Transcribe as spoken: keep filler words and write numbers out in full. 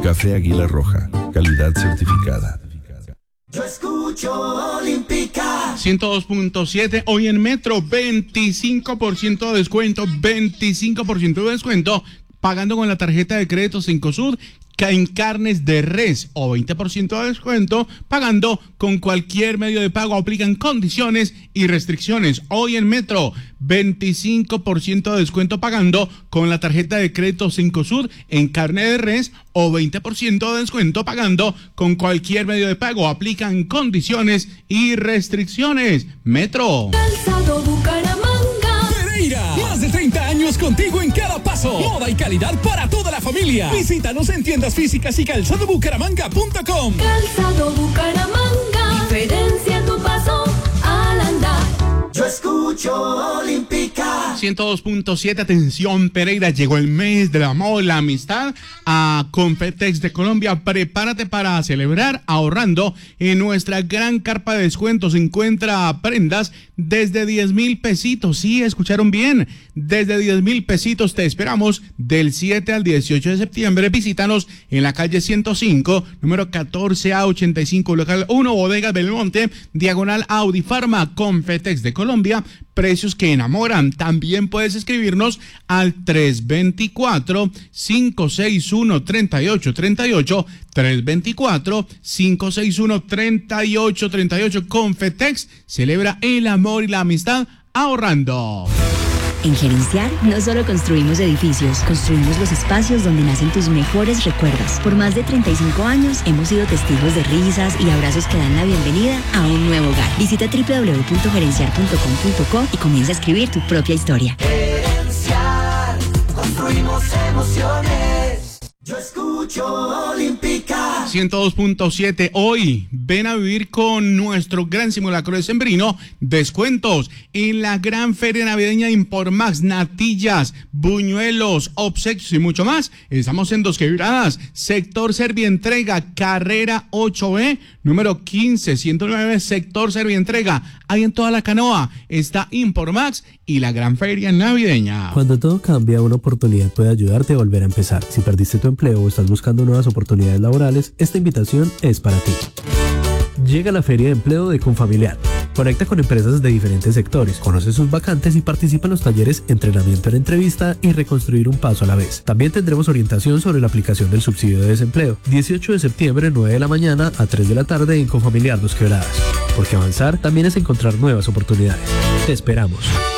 Café Águila Roja, calidad certificada. Yo escucho Olímpica. ciento dos punto siete, hoy en Metro, veinticinco por ciento de descuento, veinticinco por ciento de descuento, pagando con la tarjeta de crédito Cencosud en carnes de res, o veinte por ciento de descuento pagando con cualquier medio de pago. Aplican condiciones y restricciones. Hoy en Metro, veinticinco por ciento de descuento pagando con la tarjeta de crédito Cencosud en carne de res, o veinte por ciento de descuento pagando con cualquier medio de pago. Aplican condiciones y restricciones. Metro. Calzado Bucaramanga. Pereira, más de treinta años contigo en cada paso. Moda y calidad para toda la familia. Visítanos en tiendas físicas y calzado bucaramanga punto com. Calzado Bucaramanga. Diferencia tu paso al andar. Yo escucho Olímpica. ciento dos punto siete, atención Pereira, llegó el mes del amor, la amistad a Confetex de Colombia. Prepárate para celebrar ahorrando en nuestra gran carpa de descuentos. Encuentra prendas desde diez mil pesitos. Sí, escucharon bien, desde diez mil pesitos. Te esperamos del siete al dieciocho de septiembre. Visítanos en la calle ciento cinco, número catorce A ochenta y cinco, local uno, Bodegas Belmonte, diagonal Audifarma. Confetex de Colombia, precios que enamoran. También puedes escribirnos al tres dos cuatro, cinco seis uno, tres ocho tres ocho, tres dos cuatro, cinco seis uno, tres ocho tres ocho. Confetex celebra el amor y la amistad ahorrando. En Gerenciar no solo construimos edificios, construimos los espacios donde nacen tus mejores recuerdos. Por más de treinta y cinco años hemos sido testigos de risas y abrazos que dan la bienvenida a un nuevo hogar. Visita doble u doble u doble u punto gerenciar punto com punto co y comienza a escribir tu propia historia. Gerenciar, construimos emociones. Yo escucho Olímpica. ciento dos punto siete, hoy ven a vivir con nuestro gran simulacro decembrino. Descuentos en la gran feria navideña Impormax, natillas, buñuelos, obsequios y mucho más. Estamos en Dos Quebradas, sector Servientrega, carrera ocho B, número quince ciento nueve, sector Servientrega. Ahí en toda la Canoa está Impormax y la gran feria navideña. Cuando todo cambia, una oportunidad puede ayudarte a volver a empezar. Si perdiste tu empleo o estás buscando nuevas oportunidades laborales, esta invitación es para ti. Llega la Feria de Empleo de Confamiliar. Conecta con empresas de diferentes sectores, conoce sus vacantes y participa en los talleres Entrenamiento en Entrevista y Reconstruir un Paso a la Vez. También tendremos orientación sobre la aplicación del subsidio de desempleo. dieciocho de septiembre, nueve de la mañana a tres de la tarde en Confamiliar Dos Quebradas. Porque avanzar también es encontrar nuevas oportunidades. Te esperamos.